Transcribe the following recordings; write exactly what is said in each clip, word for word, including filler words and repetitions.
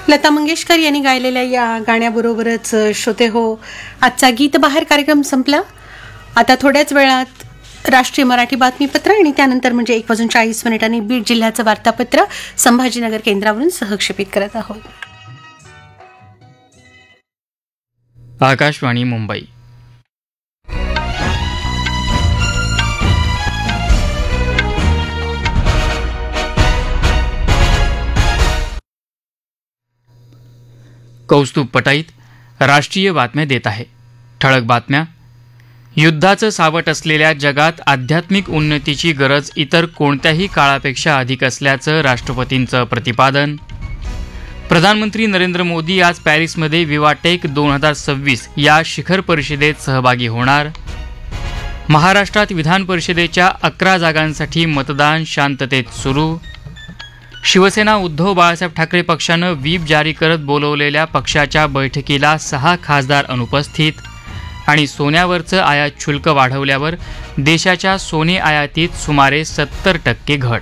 लता मंगेशकर यांनी गायलेल्या या गाण्याबरोबरच श्रोते हो आजचा गीत बहार कार्यक्रम संपला. आता थोड्याच वेळात राष्ट्रीय मराठी बातमीपत्र आणि त्यानंतर म्हणजे एक वाजून चाळीस मिनिटांनी बीड जिल्ह्याचं वार्तापत्र संभाजीनगर केंद्रावरून सहक्षेपित करत आहोत. आकाशवाणी मुंबई. कौस्तुभ पटाईत राष्ट्रीय बातम्या देत आहे. ठळक बातम्या. युद्धाचं सावट असलेल्या जगात आध्यात्मिक उन्नतीची गरज इतर कोणत्याही काळापेक्षा अधिक असल्याचं राष्ट्रपतींचं प्रतिपादन. प्रधानमंत्री नरेंद्र मोदी आज पॅरिसमध्ये विवाटेक दोन हजार सव्वीस या शिखर परिषदेत सहभागी होणार. महाराष्ट्रात विधान परिषदेच्या अकरा जागांसाठी मतदान शांततेत सुरू. शिवसेना उद्धव बाळासाहेब ठाकरे पक्षानं व्हीप जारी करत बोलवलेल्या पक्षाच्या बैठकीला सहा खासदार अनुपस्थित. आणि सोन्यावरचं आयात शुल्क वाढवल्यावर देशाच्या सोने आयातीत सुमारे सत्तर टक्के घट.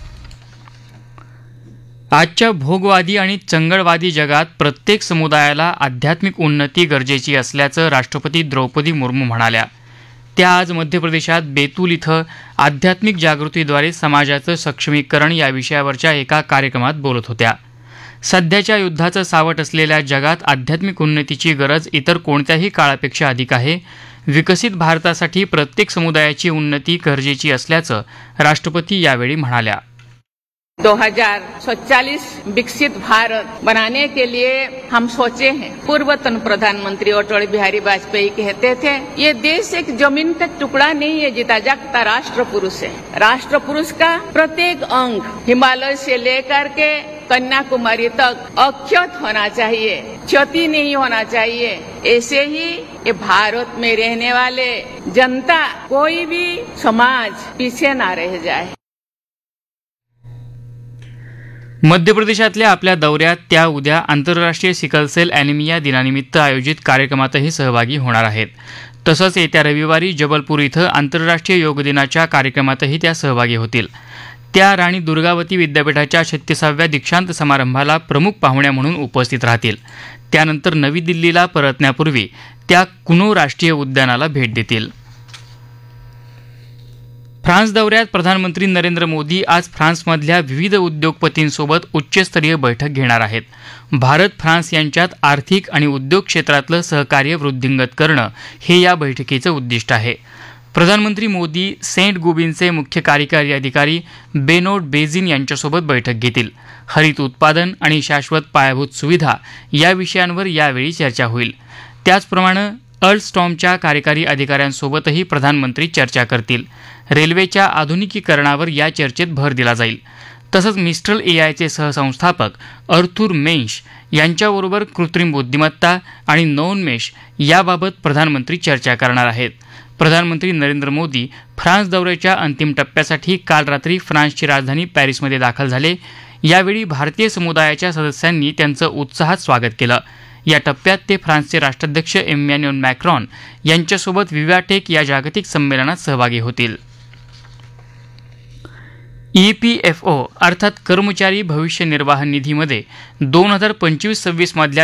आजच्या भोगवादी आणि चंगळवादी जगात प्रत्येक समुदायाला आध्यात्मिक उन्नती गरजेची असल्याचं राष्ट्रपती द्रौपदी मुर्मू म्हणाल्या. त्या आज मध्य प्रदेशात बेतूल इथं आध्यात्मिक जागृतीद्वारे समाजाचं सक्षमीकरण या विषयावरच्या एका कार्यक्रमात बोलत होत्या. सध्याच्या युद्धाचं सावट असलेल्या जगात आध्यात्मिक उन्नतीची गरज इतर कोणत्याही काळापेक्षा अधिक आहे. विकसित भारतासाठी प्रत्येक समुदायाची उन्नती गरजेची असल्याचं राष्ट्रपती यावेळी म्हणाल्या. दो हजार सैंतालीस विकसित भारत बनाने के लिए हम सोचे हैं. पूर्वतन प्रधानमंत्री अटल बिहारी वाजपेयी कहते थे ये देश एक जमीन का टुकड़ा नहीं है, जीता जागता राष्ट्र पुरुष है. राष्ट्र पुरुष का प्रत्येक अंग हिमालय से लेकर के कन्याकुमारी तक अक्षत होना चाहिए, क्षति नहीं होना चाहिए. ऐसे ही ये भारत में रहने वाले जनता कोई भी समाज पीछे ना रह जाए. मध्य प्रदेशातल्या आपल्या दौऱ्यात त्या उद्या आंतरराष्ट्रीय सिकलसेल ॲनिमिया दिनानिमित्त आयोजित कार्यक्रमातही सहभागी होणार आहेत. तसंच येत्या रविवारी जबलपूर इथं आंतरराष्ट्रीय योग दिनाच्या कार्यक्रमातही त्या सहभागी होतील. त्या राणी दुर्गावती विद्यापीठाच्या छत्तीसाव्या दीक्षांत समारंभाला प्रमुख पाहुण्या म्हणून उपस्थित राहतील. त्यानंतर नवी दिल्लीला परतण्यापूर्वी त्या कुनो राष्ट्रीय उद्यानाला भेट देतील. फ्रान्स दौऱ्यात प्रधानमंत्री नरेंद्र मोदी आज फ्रान्समधल्या विविध उद्योगपतींसोबत उच्चस्तरीय बैठक घेणार आहेत. भारत फ्रान्स यांच्यात आर्थिक आणि उद्योग क्षेत्रातलं सहकार्य वृद्धिंगत करणं हे या बैठकीचं उद्दिष्ट आहे. प्रधानमंत्री मोदी सेंट गुबिनचे मुख्य कार्यकारी अधिकारी बेनोट बेझिन यांच्यासोबत बैठक घेतील. हरित उत्पादन आणि शाश्वत पायाभूत सुविधा या विषयांवर यावेळी चर्चा होईल. त्याचप्रमाणे अल्स्टॉमच्या कार्यकारी अधिकाऱ्यांसोबतही प्रधानमंत्री चर्चा करतील. रेल्वेच्या आधुनिकीकरणावर या चर्चेत भर दिला जाईल. तसंच मिस्ट्रल एआयचे सहसंस्थापक अर्थुर मेंश यांच्याबरोबर कृत्रिम बुद्धिमत्ता आणि नवोन्मेष याबाबत प्रधानमंत्री चर्चा करणार आहेत. प्रधानमंत्री नरेंद्र मोदी फ्रान्स दौऱ्याच्या अंतिम टप्प्यासाठी काल रात्री फ्रान्सची राजधानी पॅरिसमध्ये दाखल झाले. यावेळी भारतीय समुदायाच्या सदस्यांनी त्यांचं उत्साहात स्वागत केलं. या टप्प्यात ते फ्रान्सचे राष्ट्राध्यक्ष इमॅन्युएल मॅक्रॉन यांच्यासोबत विवाटेक या जागतिक संमेलनात सहभागी होतील. ई पी एफ ओ अर्थात कर्मचारी भविष्य निर्वाह निधीमध्ये दोन हजार पंचवीस सव्वीस मधल्या